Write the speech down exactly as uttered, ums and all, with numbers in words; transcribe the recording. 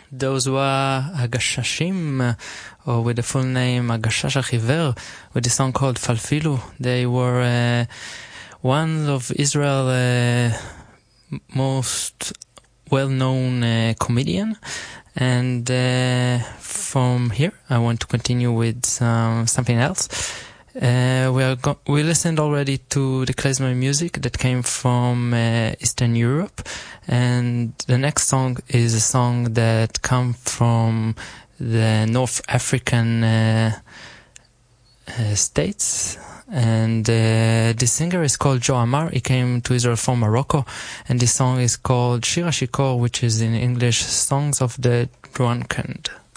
those were Agashashim, or with the full name Agashash Achiver, with a song called Falfilu. They were uh, one of Israel's uh, most well-known uh, comedian. And uh, from here, I want to continue with some, something else. Uh, we are go- we listened already to the klezmer music that came from uh, Eastern Europe, and the next song is a song that comes from the North African uh, uh, states. And uh, the singer is called Joe Amar. He came to Israel from Morocco, and this song is called Shir HaShikor, which is in English Songs of the Drunken.